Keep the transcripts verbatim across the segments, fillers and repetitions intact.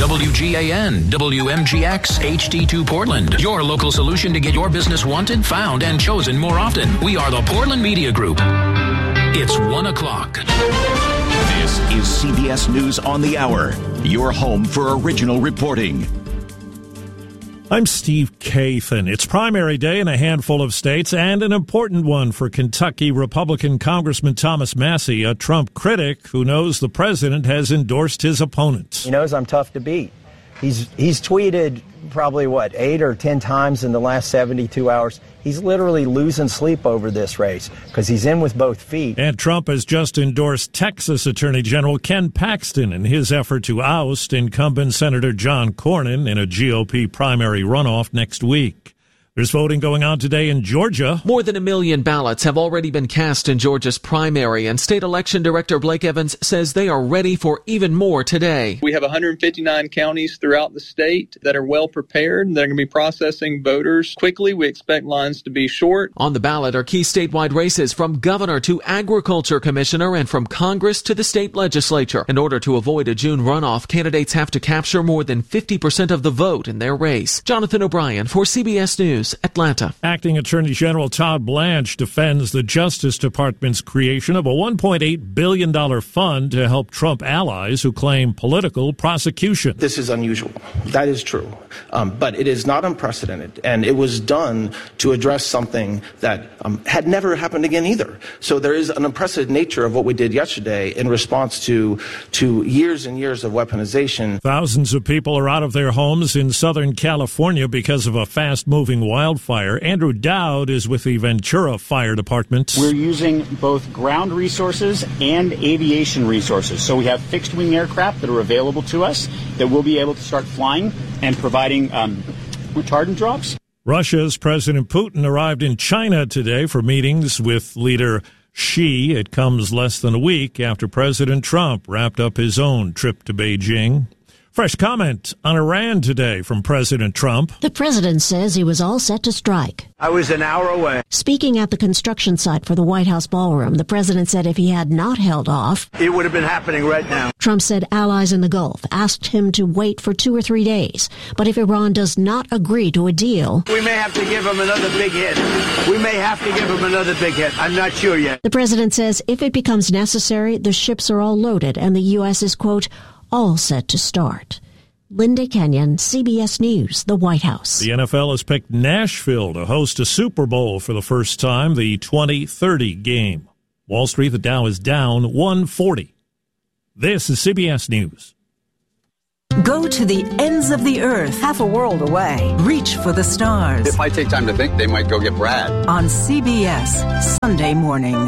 W G A N, W M G X, H D two Portland. Your local solution to get your business wanted, found, and chosen more often. We are the Portland Media Group. It's one o'clock. This is C B S News on the Hour, your home for original reporting. I'm Steve Kathan. It's primary day in a handful of states and an important one for Kentucky Republican Congressman Thomas Massie, a Trump critic who knows the president has endorsed his opponent. He knows I'm tough to beat. He's he's tweeted probably, what, eight or ten times in the last seventy-two hours. He's literally losing sleep over this race because he's in with both feet. And Trump has just endorsed Texas Attorney General Ken Paxton in his effort to oust incumbent Senator John Cornyn in a G O P primary runoff next week. There's voting going on today in Georgia. More than a million ballots have already been cast in Georgia's primary, and State Election Director Blake Evans says they are ready for even more today. We have one hundred fifty-nine counties throughout the state that are well prepared. They're going to be processing voters quickly. We expect lines to be short. On the ballot are key statewide races from governor to agriculture commissioner and from Congress to the state legislature. In order to avoid a June runoff, candidates have to capture more than fifty percent of the vote in their race. Jonathan O'Brien for C B S News, Atlanta. Acting Attorney General Todd Blanche defends the Justice Department's creation of a one point eight billion dollars fund to help Trump allies who claim political prosecution. This is unusual. That is true. Um, but it is not unprecedented. And it was done to address something that um, had never happened again either. So there is an unprecedented nature of what we did yesterday in response to, to years and years of weaponization. Thousands of people are out of their homes in Southern California because of a fast-moving wildfire. Andrew Dowd is with the Ventura Fire Department. We're using both ground resources and aviation resources. So we have fixed-wing aircraft that are available to us that will be able to start flying and providing um, retardant drops. Russia's President Putin arrived in China today for meetings with leader Xi. It comes less than a week after President Trump wrapped up his own trip to Beijing. Fresh comment on Iran today from President Trump. The president says he was all set to strike. I was an hour away. Speaking at the construction site for the White House ballroom, the president said if he had not held off, it would have been happening right now. Trump said allies in the Gulf asked him to wait for two or three days. But if Iran does not agree to a deal, we may have to give him another big hit. We may have to give him another big hit. I'm not sure yet. The president says if it becomes necessary, the ships are all loaded and the U S is, quote, all set to start. Linda Kenyon, C B S News, the White House. The N F L has picked Nashville to host a Super Bowl for the first time, the twenty thirty game. Wall Street, the Dow is down one forty. This is C B S News. Go to the ends of the earth, half a world away. Reach for the stars. If I take time to think, they might go get Brad. On C B S, Sunday morning.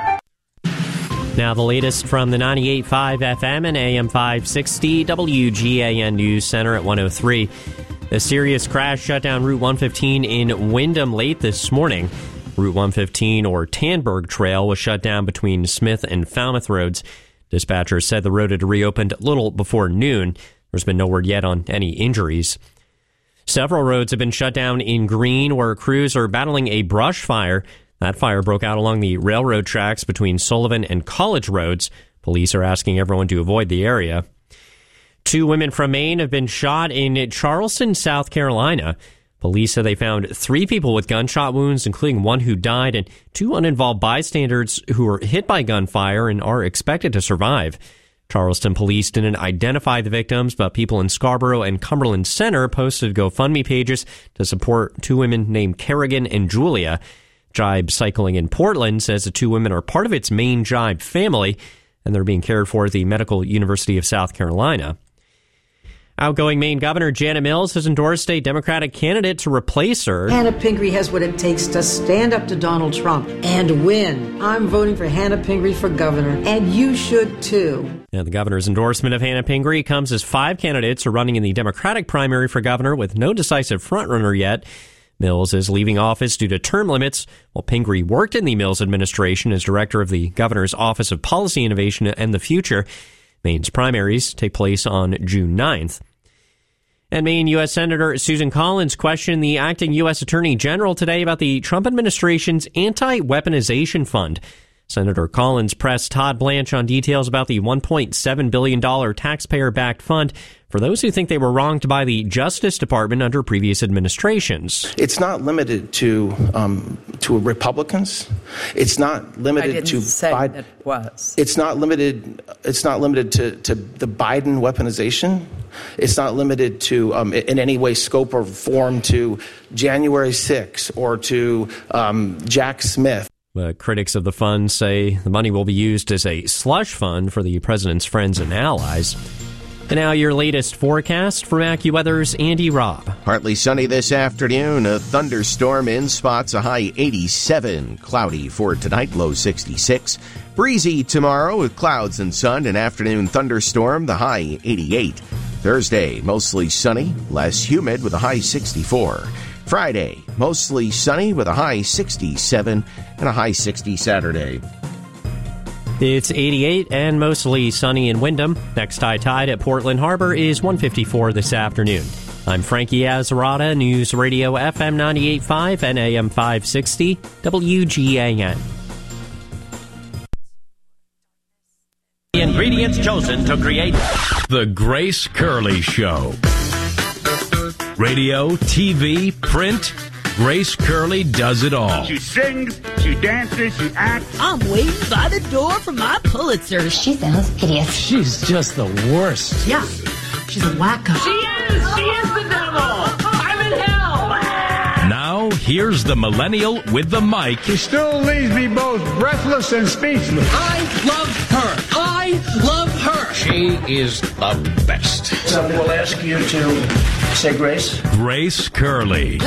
Now the latest from the ninety-eight point five F M and A M five sixty W G A N News Center at one oh three. A serious crash shut down Route one fifteen in Windham late this morning. Route one fifteen, or Tanberg Trail, was shut down between Smith and Falmouth Roads. Dispatchers said the road had reopened a little before noon. There's been no word yet on any injuries. Several roads have been shut down in Greene, where crews are battling a brush fire. That fire broke out along the railroad tracks between Sullivan and College Roads. Police are asking everyone to avoid the area. Two women from Maine have been shot in Charleston, South Carolina. Police say they found three people with gunshot wounds, including one who died, and two uninvolved bystanders who were hit by gunfire and are expected to survive. Charleston police didn't identify the victims, but people in Scarborough and Cumberland Center posted GoFundMe pages to support two women named Kerrigan and Julia. Jibe Cycling in Portland says the two women are part of its main Jibe family, and they're being cared for at the Medical University of South Carolina. Outgoing Maine Governor Janet Mills has endorsed a Democratic candidate to replace her. Hannah Pingree has what it takes to stand up to Donald Trump and win. I'm voting for Hannah Pingree for governor, and you should too. Now, the governor's endorsement of Hannah Pingree comes as five candidates are running in the Democratic primary for governor with no decisive frontrunner yet. Mills is leaving office due to term limits, while Pingree worked in the Mills administration as director of the governor's Office of Policy Innovation and the Future. Maine's primaries take place on June ninth. And Maine U S. Senator Susan Collins questioned the acting U S. Attorney General today about the Trump administration's anti-weaponization fund. Senator Collins pressed Todd Blanche on details about the one point seven billion dollars taxpayer-backed fund for those who think they were wronged by the Justice Department under previous administrations. It's not limited to um, to Republicans. It's not limited I didn't to say Biden. that it was. It's not limited. It's not limited to, to the Biden weaponization. It's not limited to um, in any way, scope, or form to January sixth or to um, Jack Smith. But critics of the fund say the money will be used as a slush fund for the president's friends and allies. And now your latest forecast from AccuWeather's Andy Robb. Partly sunny this afternoon, a thunderstorm in spots, a high eighty-seven. Cloudy for tonight, low sixty-six. Breezy tomorrow with clouds and sun, an afternoon thunderstorm, the high eighty-eight. Thursday, mostly sunny, less humid with a high sixty-four. Friday, mostly sunny with a high sixty-seven and a high sixty Saturday. It's eighty-eight and mostly sunny in Windham. Next high tide at Portland Harbor is one fifty-four this afternoon. I'm Frankie Azarada, News Radio F M ninety-eight point five and A M five sixty, W G A N. The ingredients chosen to create The Grace Curley Show. Radio, T V, print, Grace Curley does it all. She sings, she dances, she acts. I'm waiting by the door for my Pulitzer. She sounds hideous. She's just the worst. Yeah, she's a wacko. She is! She is the devil! I'm in hell! Now, here's the millennial with the mic. She still leaves me both breathless and speechless. I love her. I love her. She is the best. Someone will ask you to say grace. Grace Curley.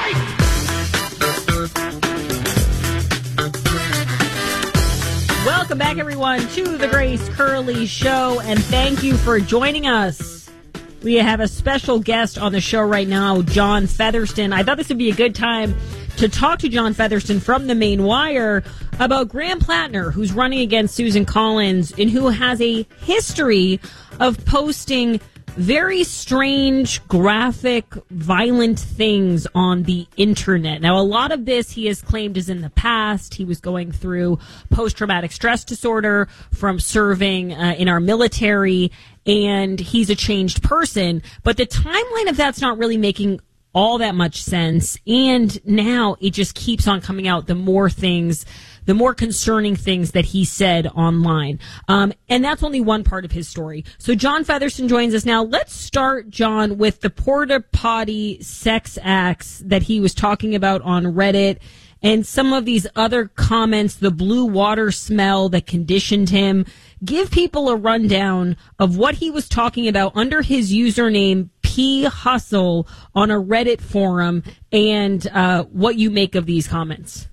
Welcome back, everyone, to the Grace Curley Show, and thank you for joining us. We have a special guest on the show right now, John Featherston. I thought this would be a good time to talk to John Featherston from the Maine Wire about Graham Plattner, who's running against Susan Collins and who has a history of posting very strange, graphic, violent things on the internet. Now, a lot of this he has claimed is in the past. He was going through post-traumatic stress disorder from serving uh, in our military, and he's a changed person. But the timeline of that's not really making all that much sense. And now it just keeps on coming out, the more things, the more concerning things that he said online. Um, and that's only one part of his story. So John Featherston joins us now. Let's start, John, with the porta potty sex acts that he was talking about on Reddit and some of these other comments, the blue water smell that conditioned him. Give people a rundown of what he was talking about under his username P Hustle on a Reddit forum and uh, what you make of these comments.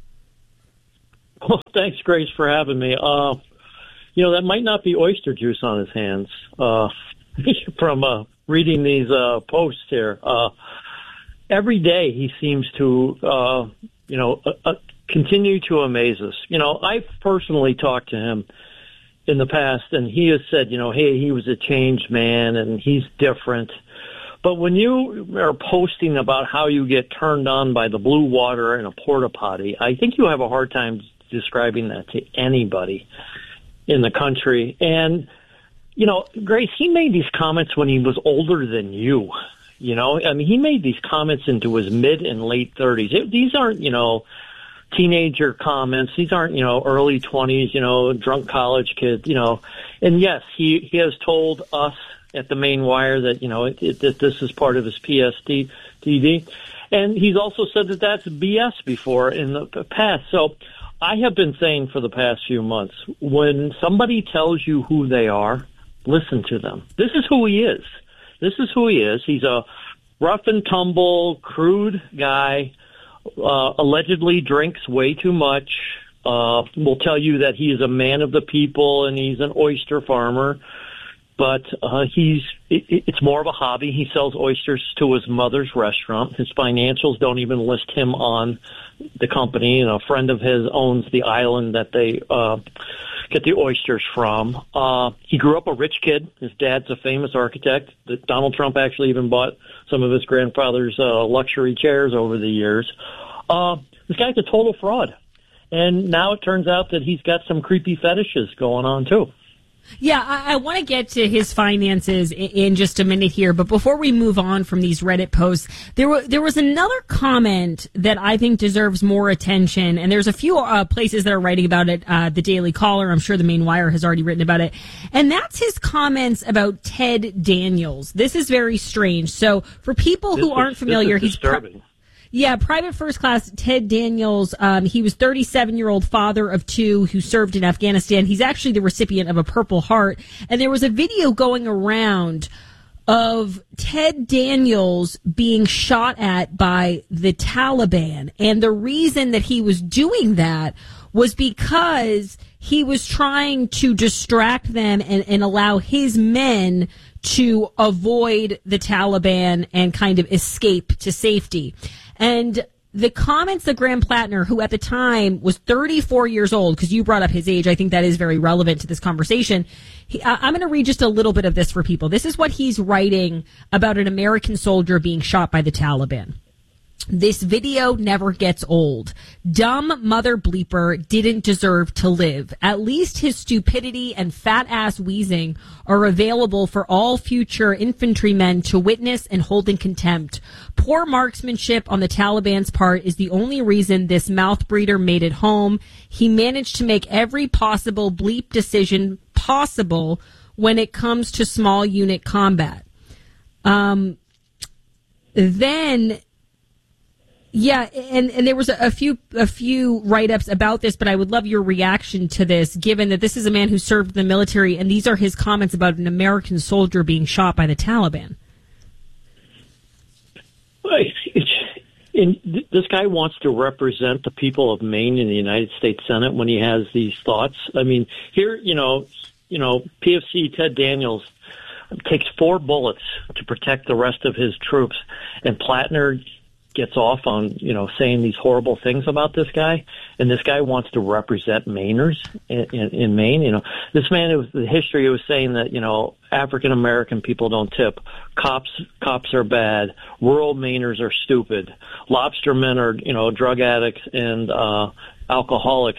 Well, thanks, Grace, for having me. Uh, you know, that might not be oyster juice on his hands uh, from uh, reading these uh, posts here. Uh, every day he seems to, uh, you know, uh, uh, continue to amaze us. You know, I've personally talked to him in the past, and he has said, you know, hey, he was a changed man and he's different. But when you are posting about how you get turned on by the blue water in a porta potty, I think you have a hard time describing that to anybody in the country. And, you know, Grace, he made these comments when he was older than you. You know, I mean, he made these comments into his mid and late thirties. It, these aren't, you know, teenager comments. These aren't, you know, early twenties, you know, drunk college kid, you know. And yes, he, he has told us at the Maine Wire that, you know, it, it, that this is part of his P S T D. And he's also said that that's B S before in the past. So I have been saying for the past few months, when somebody tells you who they are, listen to them. This is who he is. This is who he is. He's a rough and tumble, crude guy, uh, allegedly drinks way too much, uh, will tell you that he is a man of the people and he's an oyster farmer. But uh, he's it, it's more of a hobby. He sells oysters to his mother's restaurant. His financials don't even list him on the company. And a friend of his owns the island that they uh, get the oysters from. Uh, he grew up a rich kid. His dad's a famous architect. Donald Trump actually even bought some of his grandfather's uh, luxury chairs over the years. Uh, this guy's a total fraud. and now it turns out that he's got some creepy fetishes going on, too. Yeah, I, I want to get to his finances in, in just a minute here, but before we move on from these Reddit posts, there were there was another comment that I think deserves more attention, and there's a few uh, places that are writing about it. Uh, the Daily Caller, I'm sure the Main Wire has already written about it, and that's his comments about Ted Daniels. This is very strange. So for people This who is- aren't familiar, this is he's pro- disturbing. Yeah, Private First Class Ted Daniels. Um, he was thirty-seven-year-old father of two who served in Afghanistan. He's actually the recipient of a Purple Heart. And there was a video going around of Ted Daniels being shot at by the Taliban. And the reason that he was doing that was because he was trying to distract them and, and allow his men to avoid the Taliban and kind of escape to safety. And the comments that Graham Plattner, who at the time was thirty-four years old, because you brought up his age, I think that is very relevant to this conversation. He, I, I'm going to read just a little bit of this for people. This is what he's writing about an American soldier being shot by the Taliban. This video never gets old. Dumb mother bleeper didn't deserve to live. At least his stupidity and fat ass wheezing are available for all future infantrymen to witness and hold in contempt. Poor marksmanship on the Taliban's part is the only reason this mouth breeder made it home. He managed to make every possible bleep decision possible when it comes to small unit combat. Um, then... Yeah, and, and there was a, a few a few write-ups about this, but I would love your reaction to this, given that this is a man who served in the military, and these are his comments about an American soldier being shot by the Taliban. And this guy wants to represent the people of Maine in the United States Senate when he has these thoughts. I mean, here, you know, you know, P F C Ted Daniels takes four bullets to protect the rest of his troops, and Plattner gets off on, you know, saying these horrible things about this guy, and this guy wants to represent Mainers in, in, in Maine. You know, this man, it was the history was saying that, you know, African American people don't tip, cops cops are bad, rural Mainers are stupid, lobstermen are, you know, drug addicts and uh, alcoholics.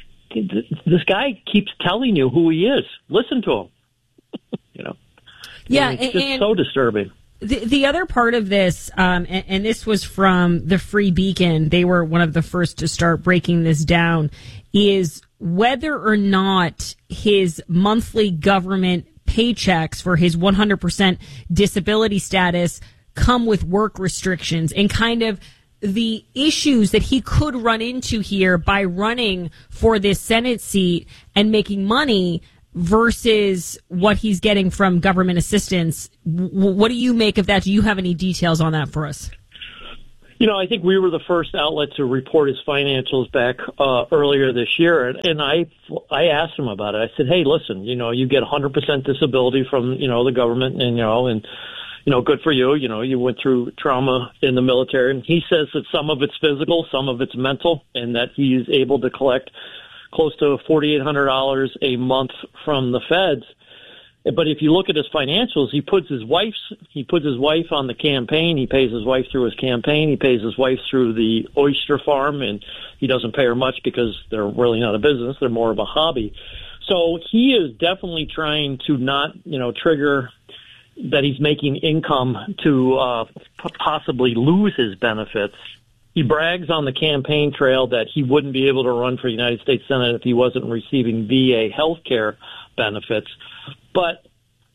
This guy keeps telling you who he is. Listen to him. You know, yeah, and it's and, just and- so disturbing. The, the other part of this, um, and, and this was from the Free Beacon, they were one of the first to start breaking this down, is whether or not his monthly government paychecks for his one hundred percent disability status come with work restrictions, and kind of the issues that he could run into here by running for this Senate seat and making money versus what he's getting from government assistance. W- what do you make of that? Do you have any details on that for us? You know, I think we were the first outlet to report his financials back uh, earlier this year, and, and I I asked him about it. I said, "Hey, listen, you know, you get one hundred percent disability from, you know, the government, and you know, and you know, good for you. You know, you went through trauma in the military." And he says that some of it's physical, some of it's mental, and that he's able to collect close to forty-eight hundred dollars a month from the feds. But if you look at his financials, he puts his wife's he puts his wife on the campaign. He pays his wife through his campaign. He pays his wife through the oyster farm, and he doesn't pay her much because they're really not a business; they're more of a hobby. So he is definitely trying to not, you know, trigger that he's making income to uh, possibly lose his benefits. He brags on the campaign trail that he wouldn't be able to run for United States Senate if he wasn't receiving V A health care benefits. But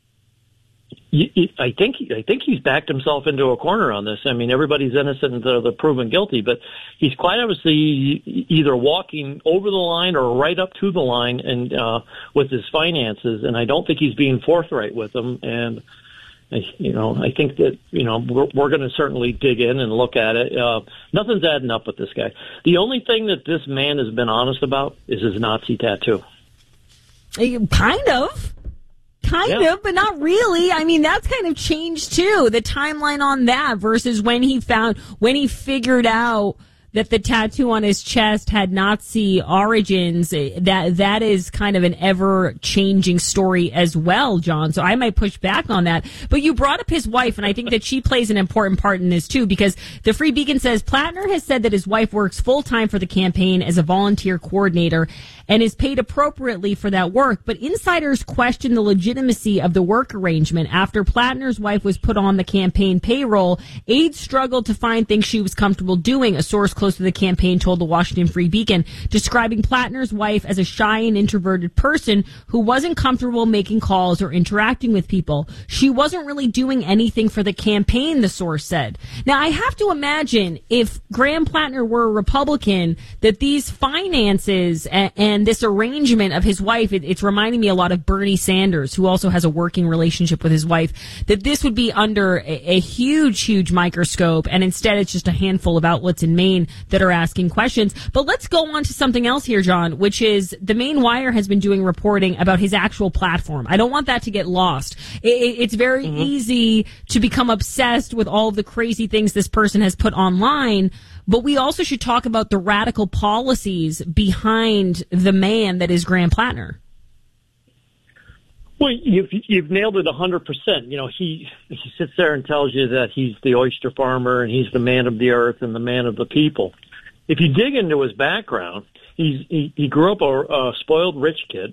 I think I think he's backed himself into a corner on this. I mean, everybody's innocent until they're proven guilty, but he's quite obviously either walking over the line or right up to the line and uh, with his finances, and I don't think he's being forthright with them. And you know, I think that, you know, we're, we're going to certainly dig in and look at it. Uh, nothing's adding up with this guy. The only thing that this man has been honest about is his Nazi tattoo. Kind of. Kind yeah. of, but not really. I mean, that's kind of changed, too. The timeline on that versus when he found, when he figured out that the tattoo on his chest had Nazi origins. That that is kind of an ever-changing story as well, John. So I might push back on that. But you brought up his wife, and I think that she plays an important part in this, too, because the Free Beacon says Plattner has said that his wife works full-time for the campaign as a volunteer coordinator and is paid appropriately for that work. But insiders question the legitimacy of the work arrangement. After Plattner's wife was put on the campaign payroll, aides struggled to find things she was comfortable doing, a source close to the campaign told the Washington Free Beacon, describing Plattner's wife as a shy and introverted person who wasn't comfortable making calls or interacting with people. She wasn't really doing anything for the campaign, the source said. Now, I have to imagine if Graham Plattner were a Republican, that these finances and, and this arrangement of his wife, it, it's reminding me a lot of Bernie Sanders, who also has a working relationship with his wife, that this would be under a, a huge, huge microscope, and instead it's just a handful of outlets in Maine that are asking questions. But let's go on to something else here, John, which is the Maine Wire has been doing reporting about his actual platform. I don't want that to get lost. It, it's very mm-hmm. easy to become obsessed with all of the crazy things this person has put online, but we also should talk about the radical policies behind the man that is Graham Plattner. Well, you've, you've nailed it one hundred percent. You know, he, he sits there and tells you that he's the oyster farmer and he's the man of the earth and the man of the people. If you dig into his background, he's, he, he grew up a, a spoiled rich kid.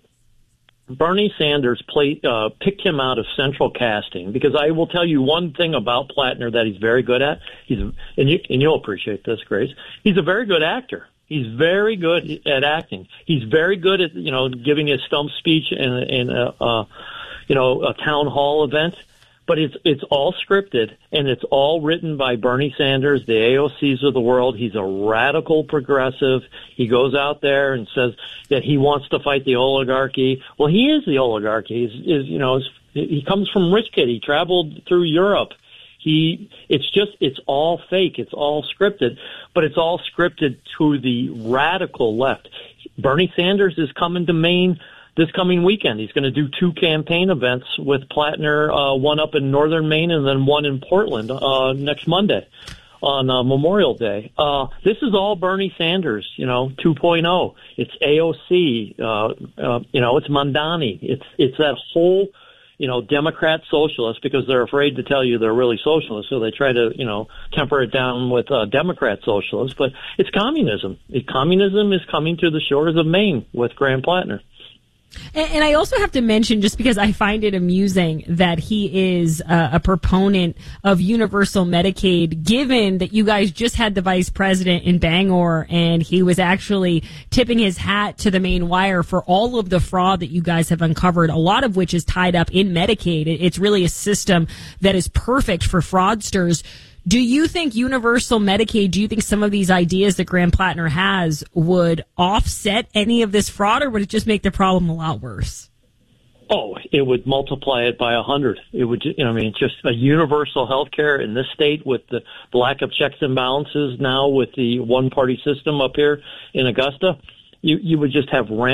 Bernie Sanders played, uh, picked him out of central casting, because I will tell you one thing about Plattner that he's very good at. He's, and, you, and you'll appreciate this, Grace. He's a very good actor. He's very good at acting. He's very good at, you know, giving a stump speech in, in a, uh, you know, a town hall event. But it's it's all scripted, and it's all written by Bernie Sanders, the A O Cs of the world. He's a radical progressive. He goes out there and says that he wants to fight the oligarchy. Well, he is the oligarchy. He's, is you know, he comes from rich kid. He traveled through Europe. He, it's just, it's all fake. It's all scripted, but it's all scripted to the radical left. Bernie Sanders is coming to Maine this coming weekend. He's going to do two campaign events with Plattner, uh, one up in northern Maine and then one in Portland, uh, next Monday on uh, Memorial Day. Uh, this is all Bernie Sanders, you know, two point oh. It's A O C, uh, uh, you know, it's Mondani. It's, it's that whole, you know, Democrat socialist, because they're afraid to tell you they're really socialists, so they try to, you know, temper it down with uh, Democrat socialists. But it's communism. It, communism is coming to the shores of Maine with Graham Plattner. And, and I also have to mention, just because I find it amusing that he is uh, a proponent of universal Medicaid, given that you guys just had the vice president in Bangor and he was actually tipping his hat to the Maine Wire for all of the fraud that you guys have uncovered, a lot of which is tied up in Medicaid. It, it's really a system that is perfect for fraudsters. Do you think universal Medicaid, do you think some of these ideas that Graham Plattner has would offset any of this fraud, or would it just make the problem a lot worse? Oh, it would multiply it by a hundred. It would, you know, I mean, just a universal health care in this state with the lack of checks and balances now with the one-party system up here in Augusta. You, you would just have rampant